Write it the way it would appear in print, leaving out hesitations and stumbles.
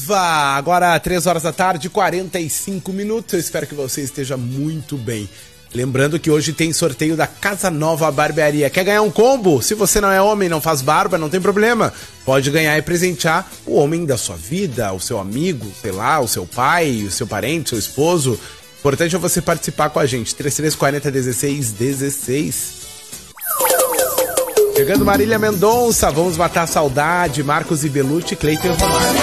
Agora 3 horas da tarde, 45 minutos. Eu espero que você esteja muito bem. Lembrando que hoje tem sorteio da Casa Nova Barbearia. Quer ganhar um combo? Se você não é homem, não faz barba, não tem problema. Pode ganhar e presentear o homem da sua vida, o seu amigo, sei lá, o seu pai, o seu parente, o seu esposo. Importante é você participar com a gente. 3340-1616. Chegando Marília Mendonça, vamos matar a saudade. Marcos e Belucci, Cleiton e Romário.